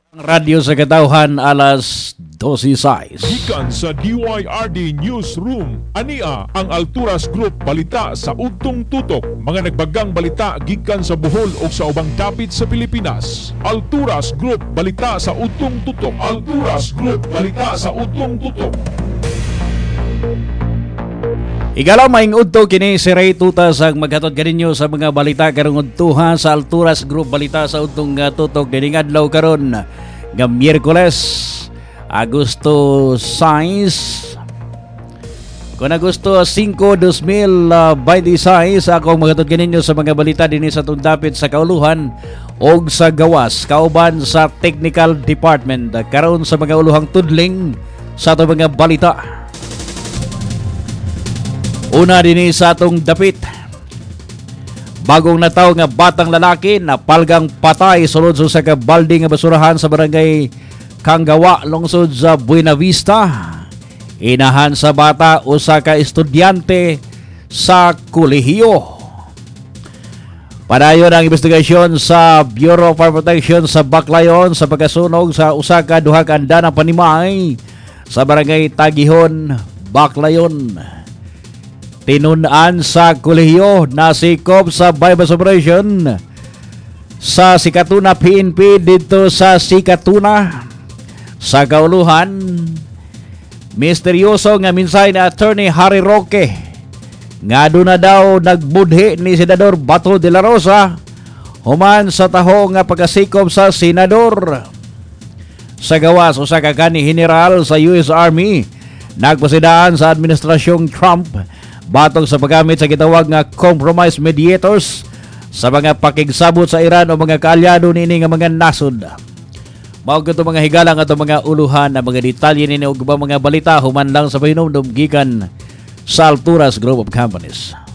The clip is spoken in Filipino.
Radyo sa Katauhan, alas 12:06. Gikan sa DYRD Newsroom, ania ang Alturas Group balita sa Ugtong Tutok. Mga nagbagang balita gikan sa Bohol o sa ubang dapit sa Pilipinas. Alturas Group balita sa Ugtong Tutok. Alturas Group balita sa Ugtong Tutok. Igalaw maing udto kini si Ray Tutas ang maghatod kaninyo sa mga balita karong udtuha sa Alturas Group balita sa Ugtong Tutok dining adlaw karon nga Miyerkules, Agosto 6. Kung Agosto 5, 2026, ako maghatod kaninyo sa mga balita dinhi sa tundapit sa kauluhan og sa gawas kauban sa Technical Department karon sa mga uluhang tudling sa atong mga balita. Una din sa atong dapit. Bagong nataw nga batang lalaki na palgang patay sulod sa kabaldi nga basurahan sa barangay Kanggawa, lungsod sa Buena Vista. Inahan sa bata usa ka estudyante sa kolehiyo. Padayon ang investigasyon sa Bureau of Fire Protection sa Baclayon sa pagkasunog sa usa ka duha ka andanang panimay sa barangay Tagihon, Baclayon. Tinunan sa kolehiyo na sikop sa bypass operation sa Sikatuna PNP dito sa Sikatuna. Sa kauluhan, misteryoso nga minsay na Attorney Harry Roque nga doon na daw nagbudhi ni Senador Bato de la Rosa human sa taho nga pagkasikop sa senador. Sa gawas usa ka kanhi general sa US Army nagpasidaan sa administrasyong Trump batong sa paggamit sa gitawag nga compromise mediators sa mga pakigsabot sa Iran o mga kaalyado nini nga mga nasod. Mao kadto mga higalang ato mga uluhan na mga detalye nini og mga balita human lang sa pahinumdum gikan sa Alturas Group of Companies.